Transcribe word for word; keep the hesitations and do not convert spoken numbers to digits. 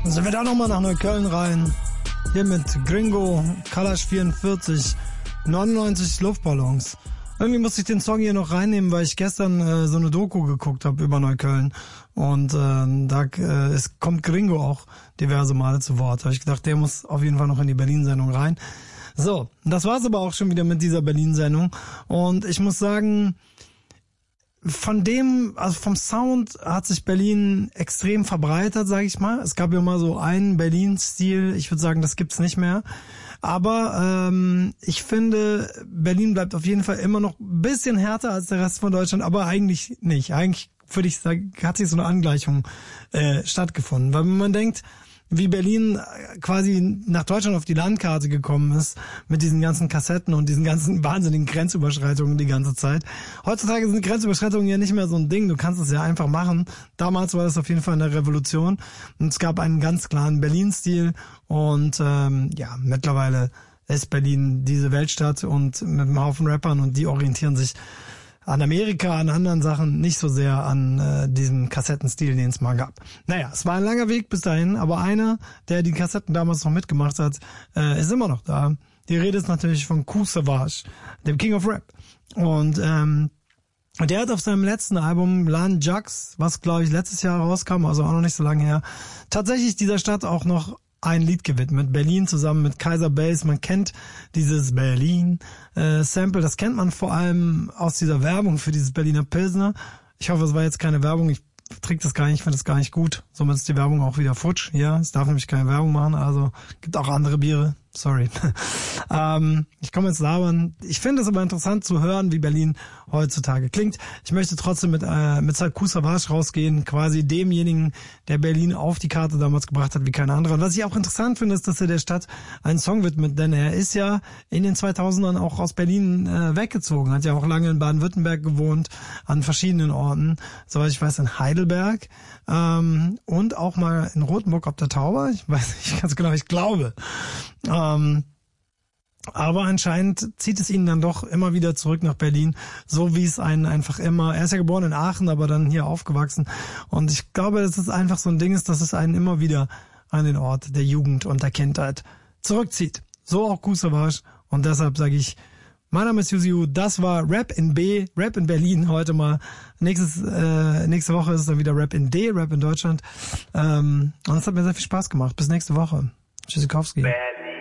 Dann sind wir da nochmal nach Neukölln rein. Hier mit Gringo, Kalash vierundvierzig, neunundneunzig Luftballons. Irgendwie musste ich den Song hier noch reinnehmen, weil ich gestern äh, so eine Doku geguckt habe über Neukölln. Und äh, da äh, es kommt Gringo auch diverse Male zu Wort. Da habe ich gedacht, der muss auf jeden Fall noch in die Berlin-Sendung rein. So, das war's aber auch schon wieder mit dieser Berlin-Sendung. Und ich muss sagen, von dem, also vom Sound hat sich Berlin extrem verbreitert, sage ich mal. Es gab ja mal so einen Berlin-Stil, ich würde sagen, das gibt's nicht mehr. Aber ähm, ich finde, Berlin bleibt auf jeden Fall immer noch ein bisschen härter als der Rest von Deutschland, aber eigentlich nicht. Eigentlich würde ich sagen, hat sich so eine Angleichung äh, stattgefunden. Weil wenn man denkt, wie Berlin quasi nach Deutschland auf die Landkarte gekommen ist, mit diesen ganzen Kassetten und diesen ganzen wahnsinnigen Grenzüberschreitungen die ganze Zeit. Heutzutage sind Grenzüberschreitungen ja nicht mehr so ein Ding, du kannst es ja einfach machen. Damals war das auf jeden Fall eine Revolution und es gab einen ganz klaren Berlin-Stil und ähm, ja, mittlerweile ist Berlin diese Weltstadt und mit einem Haufen Rappern und die orientieren sich an Amerika, an anderen Sachen, nicht so sehr an äh, diesem Kassettenstil, den es mal gab. Naja, es war ein langer Weg bis dahin, aber einer, der die Kassetten damals noch mitgemacht hat, äh, ist immer noch da. Die Rede ist natürlich von Kool Savas, dem King of Rap. Und ähm, der hat auf seinem letzten Album Lan Jax, was glaube ich letztes Jahr rauskam, also auch noch nicht so lange her, tatsächlich dieser Stadt auch noch ein Lied gewidmet. Berlin zusammen mit Kaiser Bass. Man kennt dieses Berlin-Sample. Das kennt man vor allem aus dieser Werbung für dieses Berliner Pilsner. Ich hoffe, es war jetzt keine Werbung. Ich trinke das gar nicht, ich finde das gar nicht gut. Somit ist die Werbung auch wieder futsch. Ja, es darf nämlich keine Werbung machen. Also gibt auch andere Biere. Sorry. ähm, ich komme jetzt labern. Ich finde es aber interessant zu hören, wie Berlin heutzutage klingt. Ich möchte trotzdem mit äh, mit Kool Savas rausgehen, quasi demjenigen, der Berlin auf die Karte damals gebracht hat, wie kein anderer. Und was ich auch interessant finde, ist, dass er der Stadt einen Song widmet, denn er ist ja in den zweitausendern auch aus Berlin äh, weggezogen, hat ja auch lange in Baden-Württemberg gewohnt, an verschiedenen Orten, soweit ich weiß in Heidelberg ähm, und auch mal in Rothenburg ob der Tauber. Ich weiß nicht ganz genau, ich glaube. Ähm, aber anscheinend zieht es ihn dann doch immer wieder zurück nach Berlin, so wie es einen einfach immer, er ist ja geboren in Aachen, aber dann hier aufgewachsen und ich glaube, dass es einfach so ein Ding ist, dass es einen immer wieder an den Ort der Jugend und der Kindheit zurückzieht. So auch Kool Savas und deshalb sage ich, mein Name ist Yuziu, das war Rap in B, Rap in Berlin heute mal. Nächstes, äh, nächste Woche ist es dann wieder Rap in D, Rap in Deutschland ähm, und es hat mir sehr viel Spaß gemacht. Bis nächste Woche. Tschüssikowski.